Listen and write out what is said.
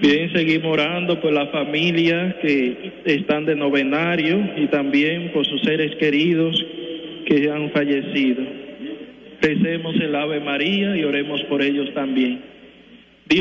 Bien, seguimos orando por las familias que están de novenario y también por sus seres queridos que han fallecido. Recemos el Ave María y oremos por ellos también.